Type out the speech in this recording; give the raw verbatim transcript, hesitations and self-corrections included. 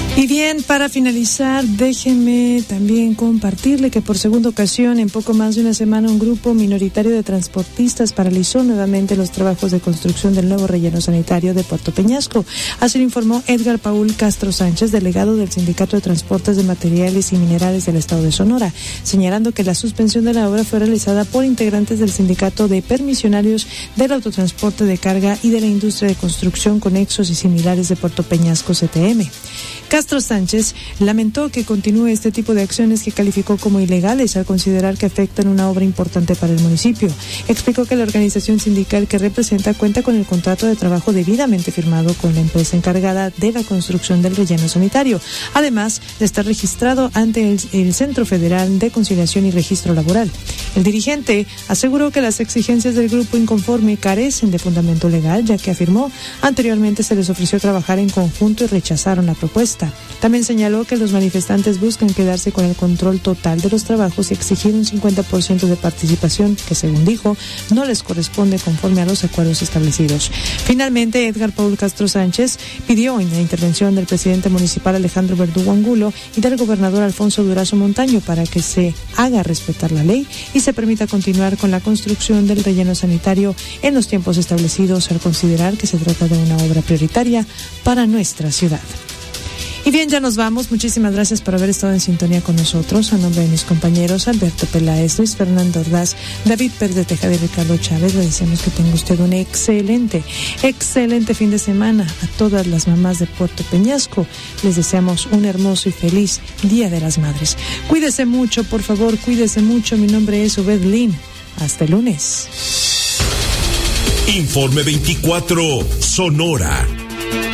Y bien, para finalizar, déjenme también compartirle que por segunda ocasión, en poco más de una semana, un grupo minoritario de transportistas paralizó nuevamente los trabajos de construcción del nuevo relleno sanitario de Puerto Peñasco. Así lo informó Edgar Paul Castro Sánchez, delegado del Sindicato de Transportes de Materiales y Minerales del Estado de Sonora, señalando que la suspensión de la obra fue realizada por integrantes del Sindicato de Permisionarios del Autotransporte de Carga y de la Industria de Construcción Conexos y Similares de Puerto Peñasco, C T M. Castro Sánchez lamentó que continúe este tipo de acciones que calificó como ilegales al considerar que afectan una obra importante para el municipio. Explicó que la organización sindical que representa cuenta con el contrato de trabajo debidamente firmado con la empresa encargada de la construcción del relleno sanitario, además de estar registrado ante el, el Centro Federal de Conciliación y Registro Laboral. El dirigente aseguró que las exigencias del grupo inconforme carecen de fundamento legal, ya que afirmó anteriormente se les ofreció trabajar en conjunto y rechazaron la propuesta. También señaló que los manifestantes buscan quedarse con el control total de los trabajos y exigir un cincuenta por ciento de participación que, según dijo, no les corresponde conforme a los acuerdos establecidos. Finalmente, Edgar Paul Castro Sánchez pidió en la intervención del presidente municipal Alejandro Verdugo Angulo y del gobernador Alfonso Durazo Montaño para que se haga respetar la ley y se permita continuar con la construcción del relleno sanitario en los tiempos establecidos, al considerar que se trata de una obra prioritaria para nuestra ciudad. Y bien, ya nos vamos. Muchísimas gracias por haber estado en sintonía con nosotros. A nombre de mis compañeros Alberto Peláez, Luis Fernando Ordaz, David Pérez de Tejada y Ricardo Chávez, le deseamos que tenga usted un excelente, excelente fin de semana. A todas las mamás de Puerto Peñasco les deseamos un hermoso y feliz Día de las Madres. Cuídese mucho, por favor, cuídese mucho. Mi nombre es Obed Lin. Hasta el lunes. Informe veinticuatro, Sonora.